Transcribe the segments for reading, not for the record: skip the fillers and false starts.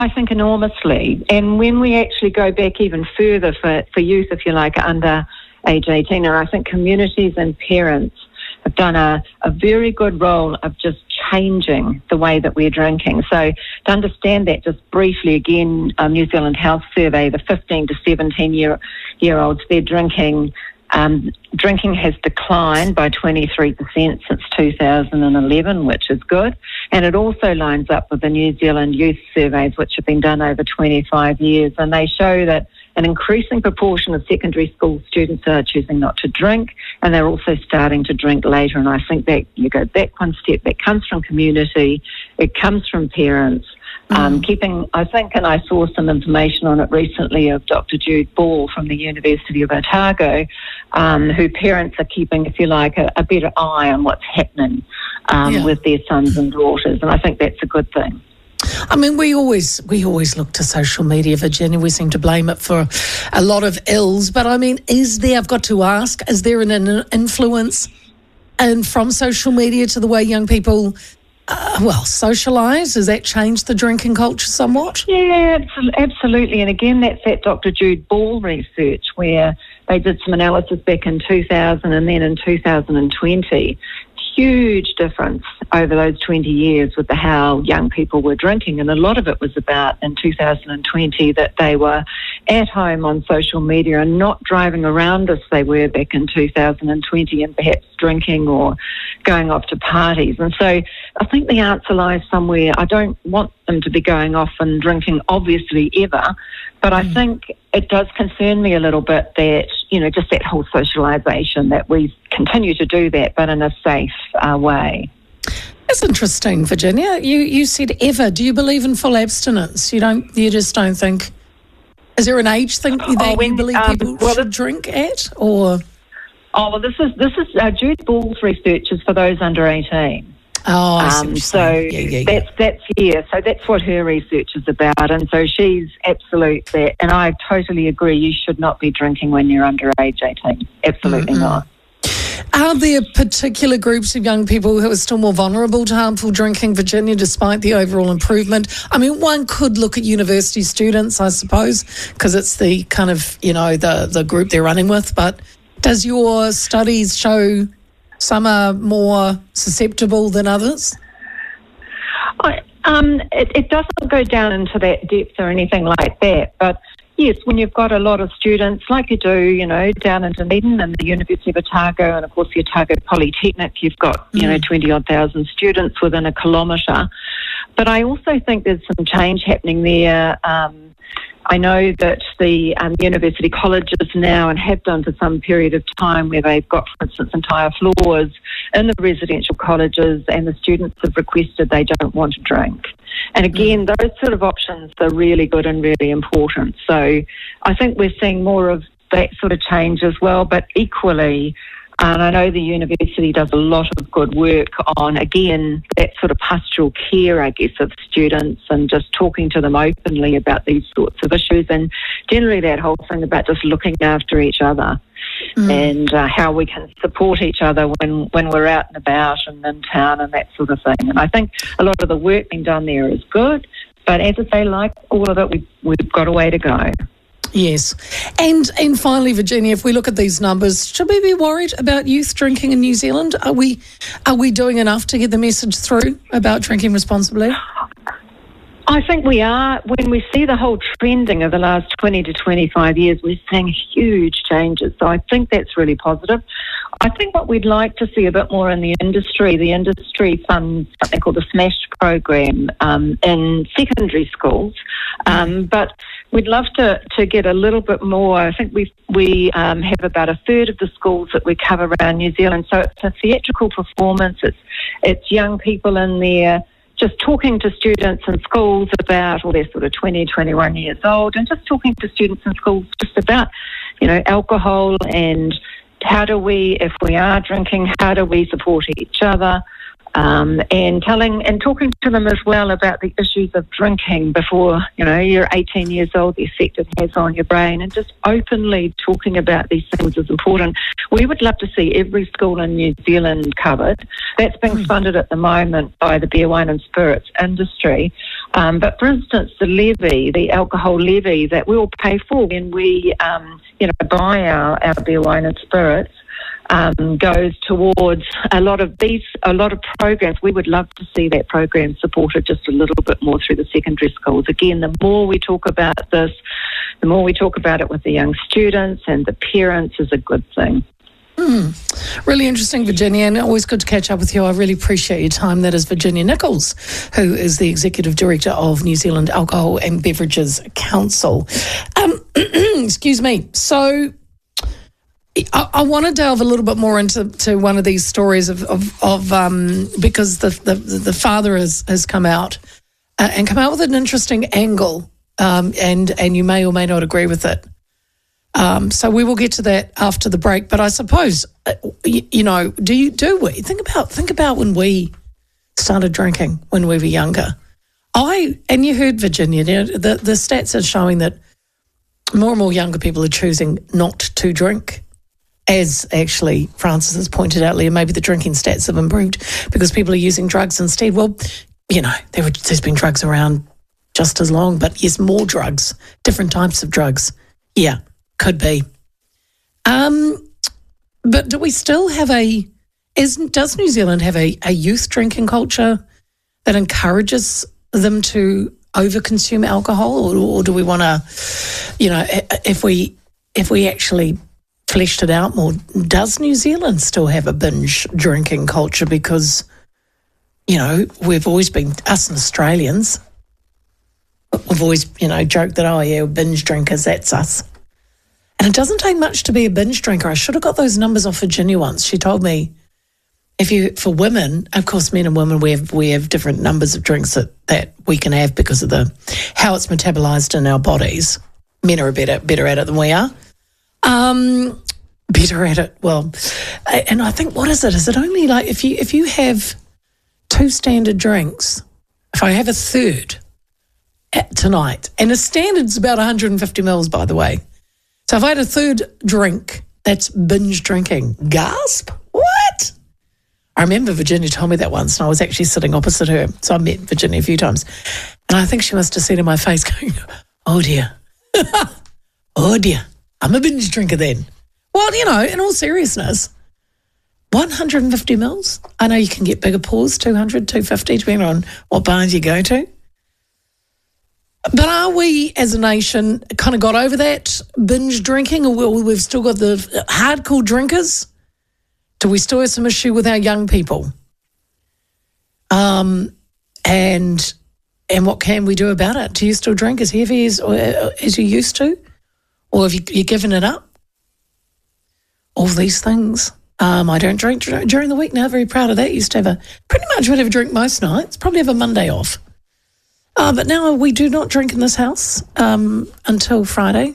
I think enormously. And when we actually go back even further for youth, if you like, under age 18, and I think communities and parents have done a very good role of just changing the way that we're drinking. So to understand that just briefly, again, New Zealand Health Survey, the 15 to 17-year-olds, their drinking has declined by 23% since 2011, which is good. And it also lines up with the New Zealand youth surveys, which have been done over 25 years. And they show that an increasing proportion of secondary school students are choosing not to drink, and they're also starting to drink later. And I think that you go back one step, that comes from community, it comes from parents. I think, and I saw some information on it recently of Dr. Jude Ball from the University of Otago, who parents are keeping, if you like, a better eye on what's happening with their sons and daughters, and I think that's a good thing. I mean, we always look to social media, Virginia. We seem to blame it for a lot of ills. But I mean, I've got to ask, is there an influence from social media to the way young people, socialise? Has that changed the drinking culture somewhat? Yeah, absolutely. And again, that's that Dr. Jude Ball research where they did some analysis back in 2000 and then in 2020. Huge difference over those 20 years with how young people were drinking, and a lot of it was about in 2020 that they were at home on social media and not driving around as they were back in 2020 and perhaps drinking or going off to parties. And so I think the answer lies somewhere. I don't want them to be going off and drinking, obviously, ever, but I think it does concern me a little bit that, just that whole socialisation, that we continue to do that, but in a safe way. That's interesting, Virginia. You said ever. Do you believe in full abstinence? You just don't think? Is there an age thing that you believe people should drink at, or? Oh, well, this is Jude Ball's research is for those under 18. Oh, I see. So that's what her research is about, and so she's absolute that, and I totally agree. You should not be drinking when you're under age 18. Absolutely not. Are there particular groups of young people who are still more vulnerable to harmful drinking, Virginia, despite the overall improvement? I mean, one could look at university students, I suppose, because it's the kind of, the group they're running with. But does your studies show some are more susceptible than others? It doesn't go down into that depth or anything like that, but yes, when you've got a lot of students, like you do, down in Dunedin and the University of Otago and, of course, the Otago Polytechnic, you've got, 20-odd thousand students within a kilometre. But I also think there's some change happening there. I know that the university colleges now, and have done for some period of time, where they've got, for instance, entire floors in the residential colleges, and the students have requested they don't want to drink. And again, those sort of options are really good and really important. So I think we're seeing more of that sort of change as well, but equally, and I know the university does a lot of good work on, again, that sort of pastoral care, I guess, of students, and just talking to them openly about these sorts of issues, and generally that whole thing about just looking after each other and how we can support each other when we're out and about and in town and that sort of thing. And I think a lot of the work being done there is good, but as I say, like all of it, we've got a way to go. Yes. And finally, Virginia, if we look at these numbers, should we be worried about youth drinking in New Zealand? Are we doing enough to get the message through about drinking responsibly? I think we are. When we see the whole trending of the last 20 to 25 years, we're seeing huge changes. So I think that's really positive. I think what we'd like to see a bit more in the industry funds something called the SMASH program in secondary schools. But we'd love to get a little bit more. I think we have about a third of the schools that we cover around New Zealand. So it's a theatrical performance. It's young people in there just talking to students in schools about, they're sort of 20, 21 years old, and just talking to students in schools just about, alcohol and how do we, if we are drinking, how do we support each other? and talking to them as well about the issues of drinking before, you're 18 years old, the effect it has on your brain, and just openly talking about these things is important. We would love to see every school in New Zealand covered. That's being funded at the moment by the beer, wine and spirits industry. But for instance, the alcohol levy that we all pay for when we, buy our beer, wine and spirits, goes towards a lot of programs. We would love to see that program supported just a little bit more through the secondary schools. Again, the more we talk about this, the more we talk about it with the young students and the parents is a good thing. Really interesting, Virginia, and always good to catch up with you. I really appreciate your time. That is Virginia Nichols, who is the Executive Director of New Zealand Alcohol and Beverages Council. Excuse me. So I want to delve a little bit more into one of these stories of because the father has come out and come out with an interesting angle, and you may or may not agree with it. So we will get to that after the break. But I suppose do we think about when we started drinking when we were younger? And you heard Virginia. The stats are showing that more and more younger people are choosing not to drink. As actually Francis has pointed out, Leah, maybe the drinking stats have improved because people are using drugs instead. Well, there's been drugs around just as long, but yes, more drugs, different types of drugs. Yeah, could be. But do we still have does New Zealand have a youth drinking culture that encourages them to overconsume alcohol, or do we want to, if we actually fleshed it out more, does New Zealand still have a binge drinking culture? Because, we've always been, us and Australians, we've always, joked that, we're binge drinkers, that's us. And it doesn't take much to be a binge drinker. I should have got those numbers off Virginia once. She told me for women, of course, men and women, we have different numbers of drinks that we can have because of how it's metabolised in our bodies. Men are better at it than we are. Better at it. Well, and I think, what is it? Is it only like if you have 2 standard drinks, if I have a third tonight, and a standard's about 150 mils, by the way. So if I had a third drink, that's binge drinking. Gasp? What? I remember Virginia told me that once, and I was actually sitting opposite her. So I met Virginia a few times. And I think she must have seen in my face going, oh dear. Oh dear. I'm a binge drinker then. Well, in all seriousness, 150 mils. I know you can get bigger pours, 200, 250, depending on what bars you go to. But are we, as a nation, kind of got over that binge drinking, or we've still got the hardcore drinkers? Do we still have some issue with our young people? And what can we do about it? Do you still drink as heavy as you used to? Or have you given it up? All these things. I don't drink during the week now. Very proud of that. Used to pretty much would have a drink most nights. Probably have a Monday off. But now we do not drink in this house until Friday,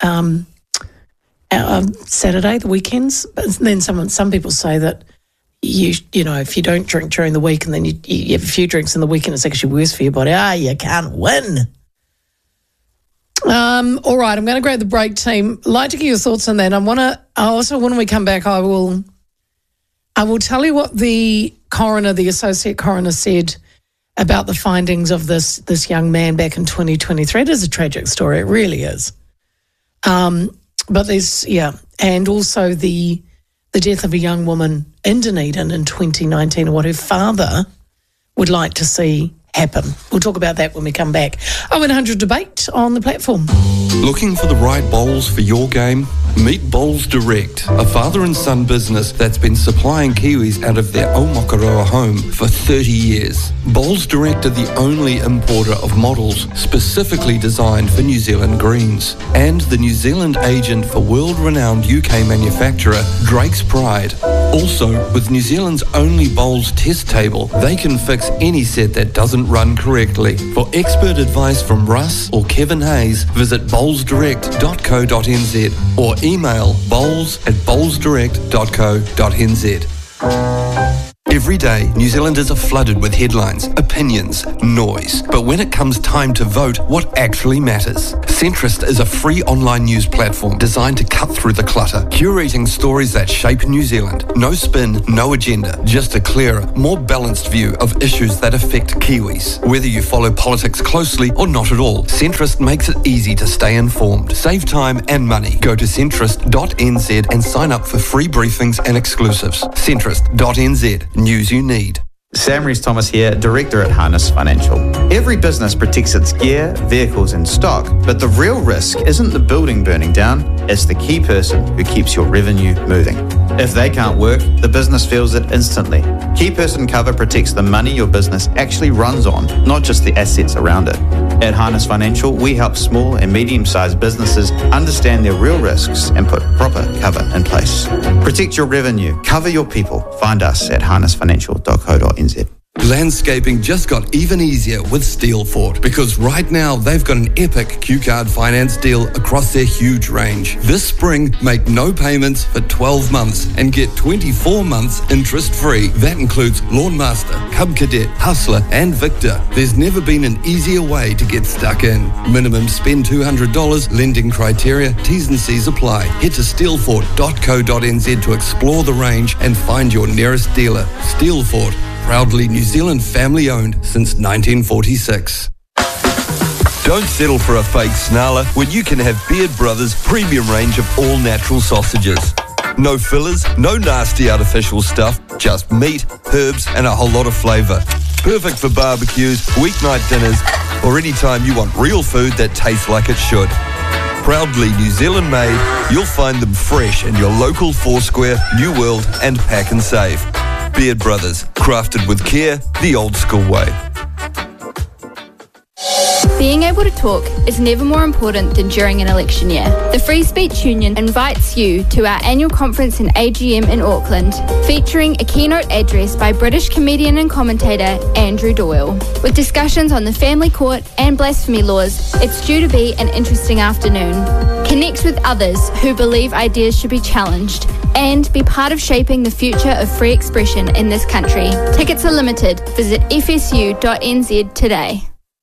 Saturday, the weekends. But then some people say that if you don't drink during the week and then you have a few drinks in the weekend, it's actually worse for your body. You can't win. All right, I'm going to grab the break, team. I'd like to get your thoughts on that. When we come back, I will tell you what the associate coroner said about the findings of this young man back in 2023. It is a tragic story, it really is. But and also the death of a young woman in Dunedin in 2019, and what her father would like to see happen. We'll talk about that when we come back. 0100 Debate on the platform. Looking for the right bowls for your game? Meet Bowls Direct, a father and son business that's been supplying Kiwis out of their Aomakaroa home for 30 years. Bowls Direct are the only importer of models specifically designed for New Zealand greens, and the New Zealand agent for world-renowned UK manufacturer Drake's Pride. Also, with New Zealand's only bowls test table, they can fix any set that doesn't run correctly. For expert advice from Russ or Kevin Hayes, visit bowlsdirect.co.nz or email bowls@bowlsdirect.co.nz. Every day, New Zealanders are flooded with headlines, opinions, noise. But when it comes time to vote, what actually matters? Centrist is a free online news platform designed to cut through the clutter, curating stories that shape New Zealand. No spin, no agenda, just a clearer, more balanced view of issues that affect Kiwis. Whether you follow politics closely or not at all, Centrist makes it easy to stay informed. Save time and money. Go to centrist.nz and sign up for free briefings and exclusives. Centrist.nz. News you need. Sam Rees-Thomas here, Director at Harness Financial. Every business protects its gear, vehicles and stock, but the real risk isn't the building burning down, it's the key person who keeps your revenue moving. If they can't work, the business feels it instantly. Key person cover protects the money your business actually runs on, not just the assets around it. At Harness Financial, we help small and medium-sized businesses understand their real risks and put proper cover in place. Protect your revenue, cover your people. Find us at harnessfinancial.co.nz. Landscaping just got even easier with Steelfort because right now they've got an epic Q-Card finance deal across their huge range. This spring, make no payments for 12 months and get 24 months interest-free. That includes Lawnmaster, Cub Cadet, Hustler and Victor. There's never been an easier way to get stuck in. Minimum spend $200, lending criteria, T's and C's apply. Head to steelfort.co.nz to explore the range and find your nearest dealer. Steelfort, proudly New Zealand family-owned since 1946. Don't settle for a fake snarler when you can have Beard Brothers' premium range of all-natural sausages. No fillers, no nasty artificial stuff, just meat, herbs and a whole lot of flavour. Perfect for barbecues, weeknight dinners or any time you want real food that tastes like it should. Proudly New Zealand made, you'll find them fresh in your local Foursquare, New World and Pack and Save. Beard Brothers, crafted with care, the old school way. Being able to talk is never more important than during an election year. The Free Speech Union invites you to our annual conference and AGM in Auckland, featuring a keynote address by British comedian and commentator Andrew Doyle. With discussions on the family court and blasphemy laws, it's due to be an interesting afternoon. Connect with others who believe ideas should be challenged and be part of shaping the future of free expression in this country. Tickets are limited. Visit fsu.nz today.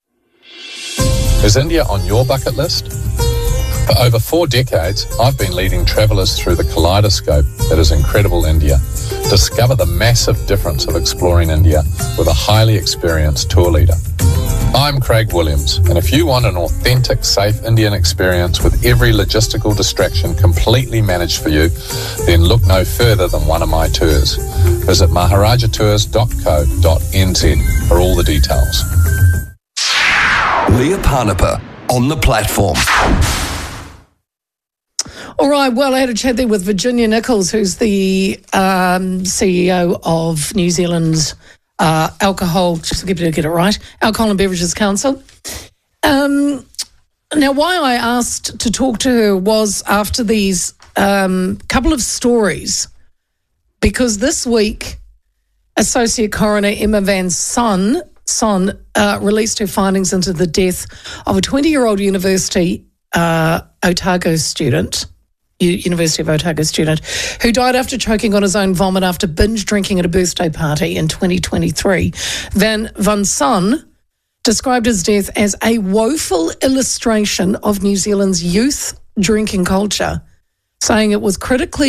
Is India on your bucket list? For over 4 decades, I've been leading travellers through the kaleidoscope that is incredible India. Discover the massive difference of exploring India with a highly experienced tour leader. I'm Craig Williams, and if you want an authentic, safe Indian experience with every logistical distraction completely managed for you, then look no further than one of my tours. Visit maharajatours.co.nz for all the details. Leah Parnapa on the platform. All right, well, I had a chat there with Virginia Nichols, who's the CEO of New Zealand's Alcohol, just to get it right, Alcohol and Beverages Council. Now, why I asked to talk to her was after these couple of stories, because this week, Associate Coroner Emma Van Son released her findings into the death of a 20-year-old University of Otago student who died after choking on his own vomit after binge drinking at a birthday party in 2023. Van Son described his death as a woeful illustration of New Zealand's youth drinking culture, saying it was critical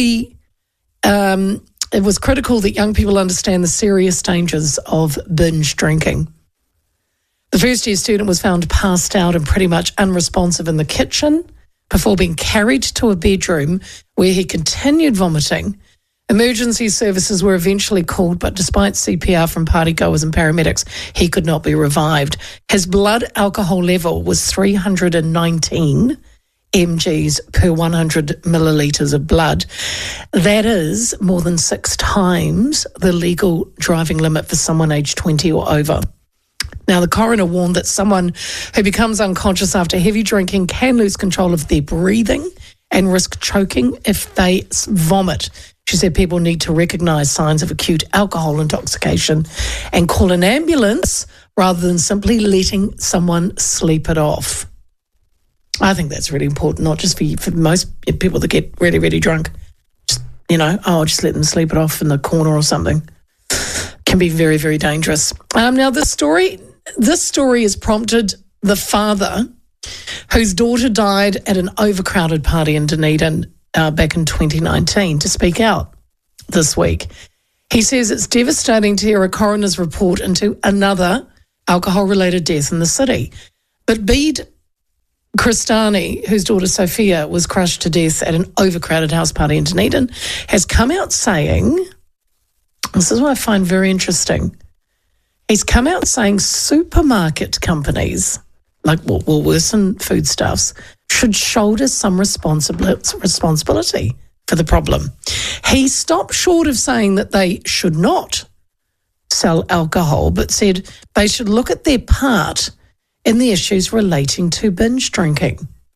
that young people understand the serious dangers of binge drinking. The first-year student was found passed out and pretty much unresponsive in the kitchen before being carried to a bedroom where he continued vomiting. Emergency services were eventually called, but despite CPR from partygoers and paramedics, he could not be revived. His blood alcohol level was 319 mgs per 100 millilitres of blood. That is more than 6 times the legal driving limit for someone aged 20 or over. Now, the coroner warned that someone who becomes unconscious after heavy drinking can lose control of their breathing and risk choking if they vomit. She said people need to recognise signs of acute alcohol intoxication and call an ambulance rather than simply letting someone sleep it off. I think that's really important, not just for most people that get really, really drunk. Just, just let them sleep it off in the corner or something. can be very, very dangerous. Now, this story has prompted the father whose daughter died at an overcrowded party in Dunedin back in 2019 to speak out this week. He says it's devastating to hear a coroner's report into another alcohol-related death in the city. But Bede Cristani, whose daughter Sophia was crushed to death at an overcrowded house party in Dunedin, has come out saying, this is what I find very interesting, he's come out saying supermarket companies like Woolworths and Foodstuffs should shoulder some responsibility for the problem. He stopped short of saying that they should not sell alcohol, but said they should look at their part in the issues relating to binge drinking.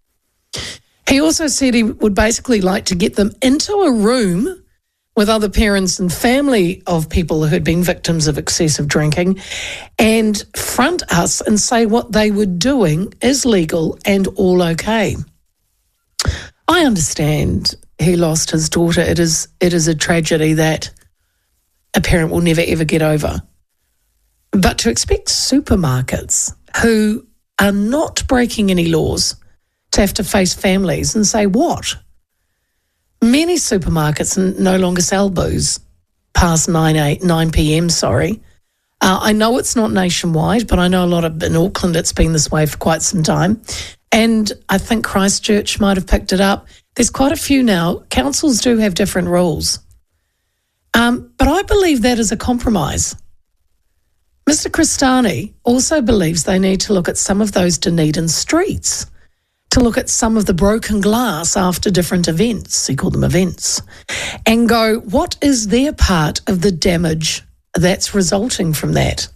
He also said he would basically like to get them into a room with other parents and family of people who had been victims of excessive drinking and front us and say what they were doing is legal and all okay. I understand he lost his daughter. It is a tragedy that a parent will never ever get over. But to expect supermarkets who are not breaking any laws to have to face families and say what? Many supermarkets no longer sell booze past 9 p.m, I know it's not nationwide, but I know a lot in Auckland it's been this way for quite some time. And I think Christchurch might have picked it up. There's quite a few now. Councils do have different rules. But I believe that is a compromise. Mr. Cristani also believes they need to look at some of those Dunedin streets, to look at some of the broken glass after different events, he called them events, and go, what is their part of the damage that's resulting from that?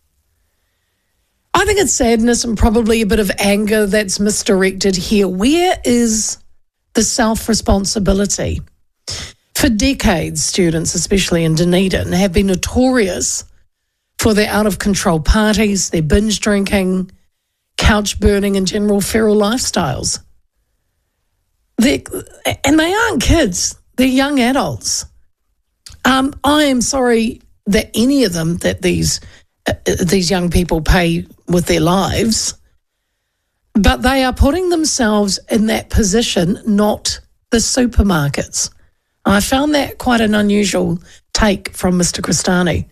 I think it's sadness and probably a bit of anger that's misdirected here. Where is the self-responsibility? For decades, students, especially in Dunedin, have been notorious for their out-of-control parties, their binge drinking, couch burning and general feral lifestyles. And they aren't kids, they're young adults. I am sorry that any of them, that these young people pay with their lives, but they are putting themselves in that position, not the supermarkets. I found that quite an unusual take from Mr. Cristani.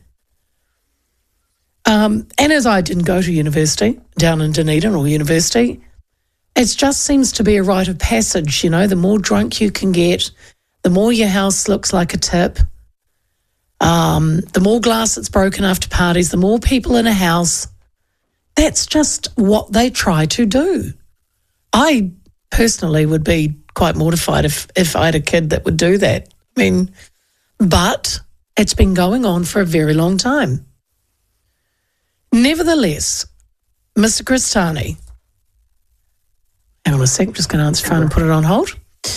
And as I didn't go to university down in Dunedin or university, it just seems to be a rite of passage, you know, the more drunk you can get, the more your house looks like a tip, the more glass that's broken after parties, the more people in a house. That's just what they try to do. I personally would be quite mortified if I had a kid that would do that. I mean, but it's been going on for a very long time. Nevertheless, Mr. Cristani, hang on a sec, I'm just going to answer the phone and put it on hold.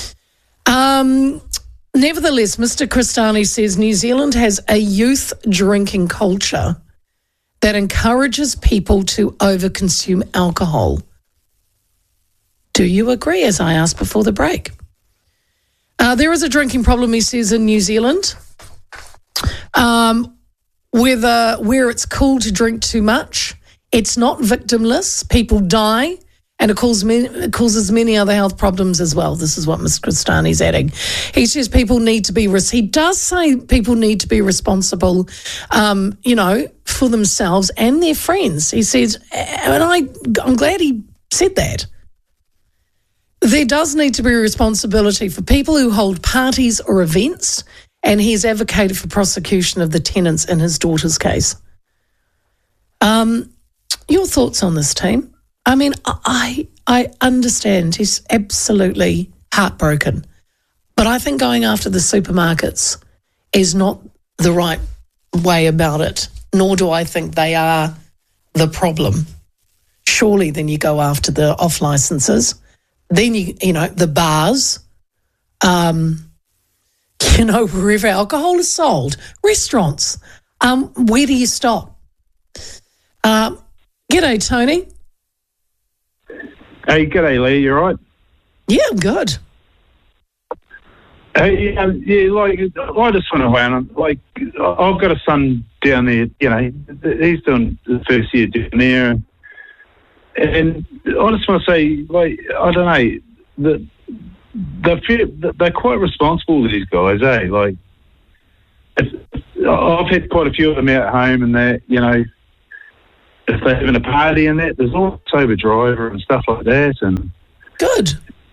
Nevertheless, Mr. Cristani says New Zealand has a youth drinking culture that encourages people to overconsume alcohol. Do you agree, as I asked before the break? There is a drinking problem, he says, in New Zealand. Where it's cool to drink too much, it's not victimless. People die, and it causes many other health problems as well. This is what Mr. Cristani's adding. He says people need to be. He does say people need to be responsible, for themselves and their friends. He says, and I'm glad he said that. There does need to be a responsibility for people who hold parties or events. And he's advocated for prosecution of the tenants in his daughter's case. Your thoughts on this, team? I mean, I understand he's absolutely heartbroken, but I think going after the supermarkets is not the right way about it, nor do I think they are the problem. Surely then you go after the off licenses, then the bars, wherever alcohol is sold, restaurants. Where do you stop? G'day, Tony. Hey, g'day, Lee. You all right? Yeah, I'm good. Yeah, like I just went away and like I've got a son down there. You know, he's doing the first year down there, and I just want to say, like, I don't know, they're quite responsible, these guys, eh? Like, I've had quite a few of them out at home, and they're, you know, if they're having a party and that, there's always a sober driver and stuff like that, and Good.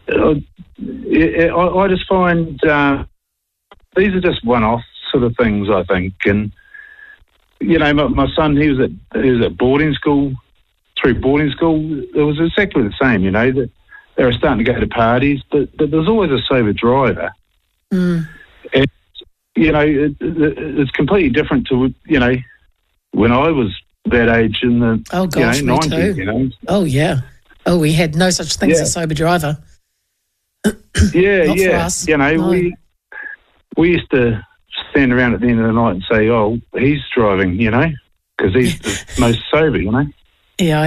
I just find these are just one-off sort of things, I think. And you know, my son, he was at boarding school. Through boarding school, it was exactly the same. You know, that they were starting to go to parties, but there's always a sober driver. Mm. And you know, it's completely different to, you know, when I was that age in the 90s. You know. Oh yeah. Oh, we had no such thing as a sober driver. Yeah, Not for us. You know, No. we used to stand around at the end of the night and say, "Oh, he's driving," you know, because he's the most sober, you know. Yeah,